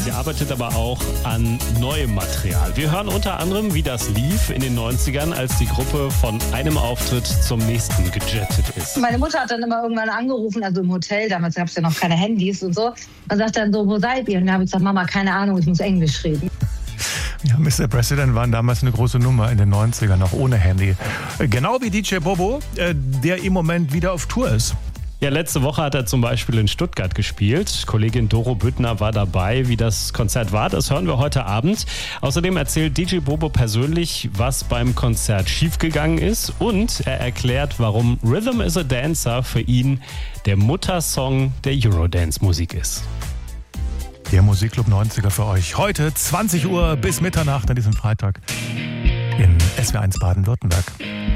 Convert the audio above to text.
Sie arbeitet aber auch an neuem Material. Wir hören unter anderem, wie das lief in den 90ern, als die Gruppe von einem Auftritt zum nächsten gejettet ist. Meine Mutter hat dann immer irgendwann angerufen, also im Hotel, damals gab es ja noch keine Handys und so, und sagt dann so, wo seid ihr? Und da habe ich gesagt, Mama, keine Ahnung, ich muss Englisch reden. Ja, Mr. President waren damals eine große Nummer in den 90ern, auch ohne Handy. Genau wie DJ Bobo, der im Moment wieder auf Tour ist. Ja, letzte Woche hat er zum Beispiel in Stuttgart gespielt. Kollegin Doro Büttner war dabei. Wie das Konzert war, das hören wir heute Abend. Außerdem erzählt DJ Bobo persönlich, was beim Konzert schiefgegangen ist. Und er erklärt, warum Rhythm is a Dancer für ihn der Muttersong der Eurodance-Musik ist. Der Musikclub 90er für euch. Heute 20 Uhr bis Mitternacht an diesem Freitag in SW1 Baden-Württemberg.